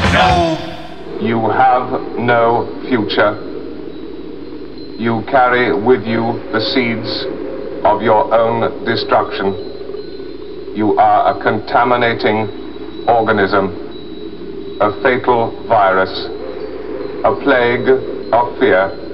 No. You have no future. You carry with you the seeds of your own destruction. You are a contaminating organism, a fatal virus, a plague of fear.